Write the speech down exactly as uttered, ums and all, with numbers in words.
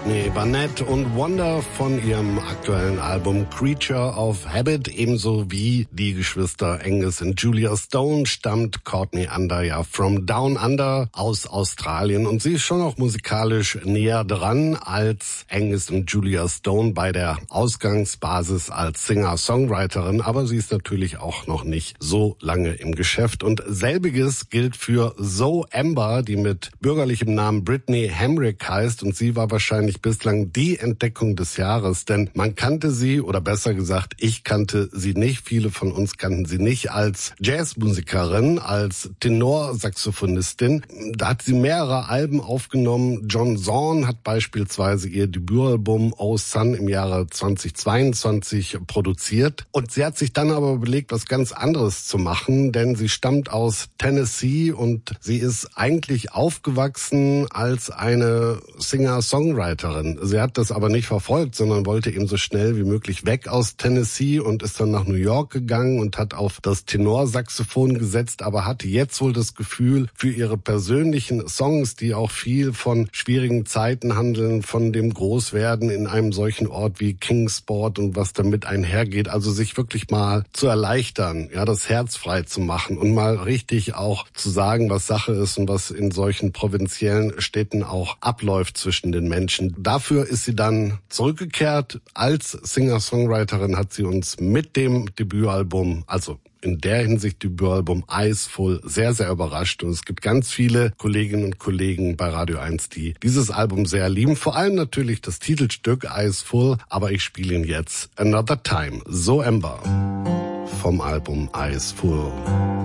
Courtney Barnett und Wonder von ihrem aktuellen Album Creature of Habit, ebenso wie die Geschwister Angus und Julia Stone, stammt Courtney Under ja from Down Under aus Australien, und sie ist schon auch musikalisch näher dran als Angus und Julia Stone bei der Ausgangsbasis als Singer-Songwriterin, aber sie ist natürlich auch noch nicht so lange im Geschäft, und selbiges gilt für Zoe Amber, die mit bürgerlichem Namen Brittany Hamrick heißt, und sie war wahrscheinlich bislang die Entdeckung des Jahres, denn man kannte sie, oder besser gesagt, ich kannte sie nicht, viele von uns kannten sie nicht als Jazzmusikerin, als Tenorsaxophonistin. Da hat sie mehrere Alben aufgenommen. John Zorn hat beispielsweise ihr Debütalbum Oh Sun im Jahre zweitausendzweiundzwanzig produziert, und sie hat sich dann aber überlegt, was ganz anderes zu machen, denn sie stammt aus Tennessee und sie ist eigentlich aufgewachsen als eine Singer-Songwriterin. Sie hat das aber nicht verfolgt, sondern wollte eben so schnell wie möglich weg aus Tennessee und ist dann nach New York gegangen und hat auf das Tenorsaxophon gesetzt, aber hatte jetzt wohl das Gefühl, für ihre persönlichen Songs, die auch viel von schwierigen Zeiten handeln, von dem Großwerden in einem solchen Ort wie Kingsport und was damit einhergeht, also sich wirklich mal zu erleichtern, ja, das Herz frei zu machen und mal richtig auch zu sagen, was Sache ist und was in solchen provinziellen Städten auch abläuft zwischen den Menschen. Dafür ist sie dann zurückgekehrt. Als Singer-Songwriterin hat sie uns mit dem Debütalbum, also in der Hinsicht Debütalbum Eyes Full, sehr, sehr überrascht. Und es gibt ganz viele Kolleginnen und Kollegen bei Radio eins, die dieses Album sehr lieben. Vor allem natürlich das Titelstück Eyes Full, aber ich spiele ihn jetzt Another Time. Zoe Amber vom Album Eyes Full.